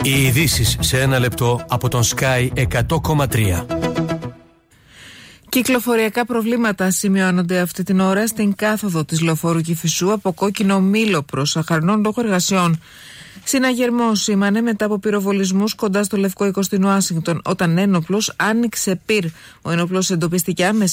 Οι ειδήσεις σε ένα λεπτό από τον Sky 100,3. Κυκλοφοριακά προβλήματα σημειώνονται αυτή την ώρα στην κάθοδο της λεωφόρου Κηφισού από Κόκκινο Μήλο προς Αχαρνών λόγω εργασιών. Συναγερμός σήμανε μετά από πυροβολισμούς κοντά στο Λευκό Οίκο στην Ουάσιγκτον, όταν ένοπλος άνοιξε πυρ. Ο ένοπλος εντοπίστηκε άμεσα